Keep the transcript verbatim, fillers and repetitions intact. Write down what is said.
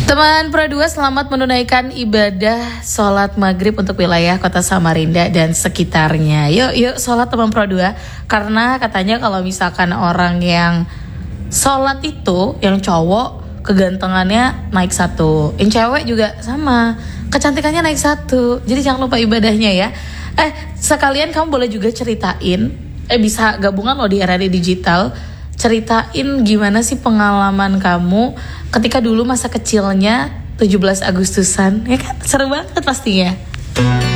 Teman Pro dua, selamat menunaikan ibadah sholat maghrib untuk wilayah kota Samarinda dan sekitarnya. Yuk, yuk sholat teman Pro dua. Karena katanya kalau misalkan orang yang sholat itu, yang cowok kegantengannya naik satu, yang cewek juga sama, kecantikannya naik satu. Jadi jangan lupa ibadahnya ya. Eh, sekalian kamu boleh juga ceritain, eh bisa gabungan loh di era digital. Ceritain gimana sih pengalaman kamu ketika dulu masa kecilnya tujuh belas Agustusan, ya kan? Seru banget pastinya.